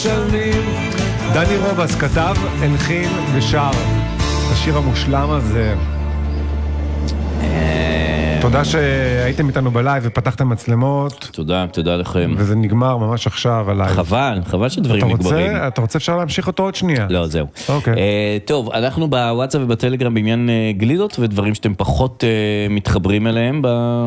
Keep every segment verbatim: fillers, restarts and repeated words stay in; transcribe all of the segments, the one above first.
דני רובס כתב, הלחין ושר את השיר המושלם הזה. תודה שהייתם איתנו בלייב ופתחתם מצלמות. תודה, תודה לכם. וזה נגמר ממש עכשיו הלייב. חבל, חבל שדברים נגמרים. אתה רוצה אפשר להמשיך אותו עוד שנייה? לא, זהו. אוקיי. טוב, אנחנו בוואטסאפ ובטלגרם בעניין גלידות ודברים שאתם פחות מתחברים אליהם ב...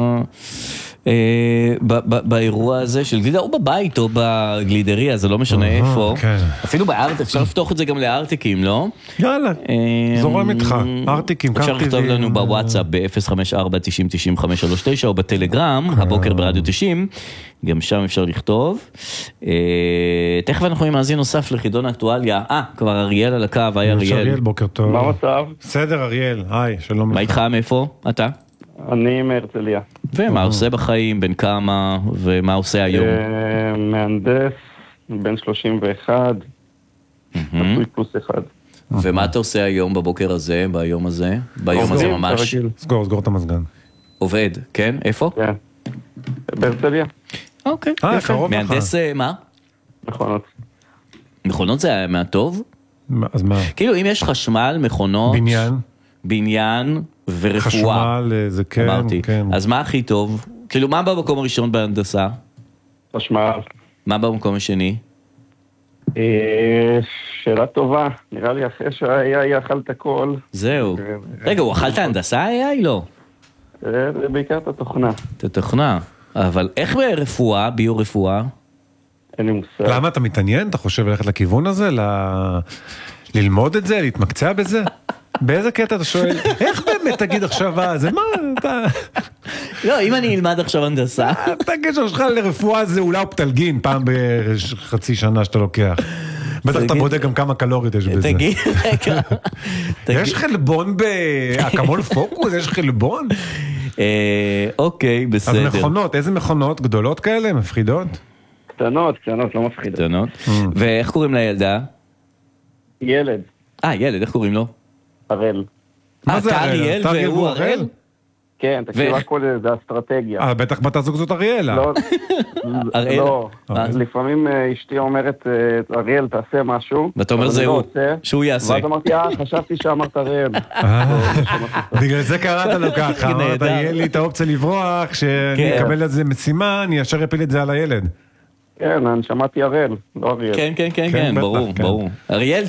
באירוע הזה של גלידה, או בבית או בגלידריה, זה לא משנה איפה. אפילו בארט, אפשר לפתוח את זה גם לארטיקים, לא? יאללה, זורם איתך, ארטיקים, אפשר לכתוב לנו בוואטסאפ ב-אפס חמש ארבע תשעים תשעים חמש שלוש תשע או בטלגרם, הבוקר ברדיו תשעים, גם שם אפשר לכתוב. תכף אנחנו עם מאזין נוסף לחידון האקטואליה. אה, כבר אריאל על הקו, היי אריאל. אריאל, בוקר טוב. מה המצב? בסדר אריאל, היי, שלום לך. מה איתך, מאיפה? אתה? אני מהרצליה. ומה עושה בחיים, בין כמה, ומה עושה היום? מהנדס, בן שלושים ואחת, נשוי פלוס אחד. ומה אתה עושה היום בבוקר הזה, ביום הזה? ביום הזה ממש? סגור, סגור את המזגן. עובד, כן? איפה? כן. בהרצליה. אוקיי, יפה. מהנדס מה? מכונות. מכונות זה היה מהטוב? אז מה? כאילו אם יש חשמל, מכונות... בניין. בניין ורפואה. חשמל, זה כן, אמרתי. כן. אז מה הכי טוב? כאילו, מה במקום הראשון בהנדסה? חשמל. מה במקום השני? שאלה טובה. נראה לי אחרי שה-איי איי אכל את הכל. זהו. רגע, הוא אכל את ההנדסה ה-איי איי? לא. זה בעיקר את התוכנה. את התוכנה. אבל איך ברפואה, ביו-רפואה? אין לי מושג. למה אתה מתעניין? אתה חושב ללכת לכיוון הזה? ללמוד את זה? להתמקצע בזה? באיזה קטע אתה שואל? איך באמת תגיד עכשיו, זה מה אתה... לא, אם אני אלמד עכשיו הנדסה... אתה הקשר שלך לרפואה זה אולי אופטלגין, פעם בחצי שנה שאתה לוקח. בטח אתה בודק גם כמה קלוריות יש בזה. תגיד, רגע. יש חלבון באקמול פוקוס? יש חלבון? אוקיי, בסדר. אז מכונות, איזה מכונות? גדולות כאלה? מפחידות? קטנות, קטנות, לא מפחידות. קטנות. ואיך קוראים לילדה? ילד. אה, ילד, איך קוראים לו? הראל. מה זה אריאל והוא הראל? כן, תקשיב, הכל זה אסטרטגיה. אה, בטח בת הזוג זאת אריאלה. לא, אריאל? לא. לפעמים אשתי אומרת, אריאל, תעשה משהו. ואתה אומר זה הוא, שהוא יעשה. ואז אמרתי, אה, חשבתי שאמרת אריאל. בגלל זה קראת לו ככה, אמרת, יהיה לי את האופציה לברוח, כשאני אקבל את זה משימה, אני ישר אפיל את זה על הילד. כן, אני שמעתי אריאל, לא אריאל. כן, כן, כן, כן, ברור, ברור. אריאל,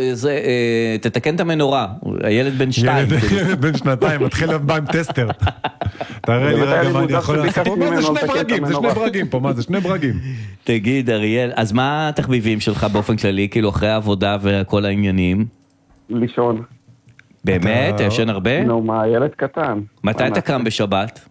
תתקן את המנורה, הילד בן שתיים. ילד בן שנתיים, מתחיל לבא עם טסטר. תראה לי רגע מה אני יכול לעשות. זה שני ברגים, זה שני ברגים פה, מה זה? שני ברגים. תגיד, אריאל, אז מה התחביבים שלך באופן כללי, כאילו אחרי העבודה וכל העניינים? לישון. באמת? אתה ישן הרבה? נו, מה, ילד קטן. מתי אתה קם בשבת?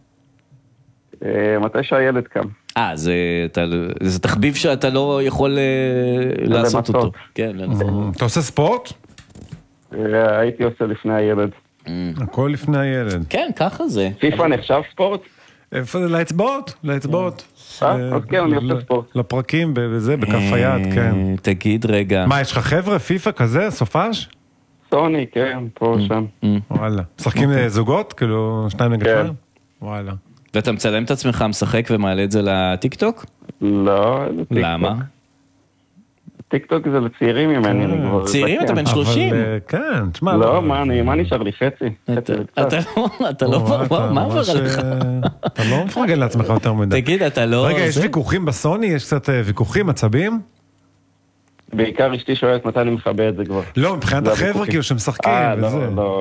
מתי שהילד קם. אה, זה תחביב שאתה לא יכול לעשות אותו. כן, לנסות. אתה עושה ספורט? הייתי עושה לפני הילד. הכל לפני הילד. כן, ככה זה. פיפה נחשב ספורט? איפה זה? לאצבעות, לאצבעות. אה, אז כן, אני עושה ספורט. לפרקים, בזה, בכף היד, כן. תגיד רגע. מה, יש לך חבר'ה, פיפה כזה, סופש? סוני, כן, פה, שם. וואלה. משחקים זוגות? כאילו, שניים נגד שניים? וואלה. ואתה מצלם את עצמך, משחק ומעלה את זה לטיקטוק? לא, איזה טיקטוק. למה? טיקטוק זה לצעירים ממני. צעירים? אתה בן שלושים? כן, תשמע. לא, מה נשאר לי? חצי. אתה לא, מה עבר עליך? אתה לא מפרגן לעצמך יותר מדי. תגיד, אתה לא... רגע, יש ויכוחים בסוני? יש קצת ויכוחים, עצבים? בעיקר אשתי שואלת מתי אני מכבה את זה כבר. לא, מבחינת החבר'ה כאילו שמשחקים. אה, לא, לא.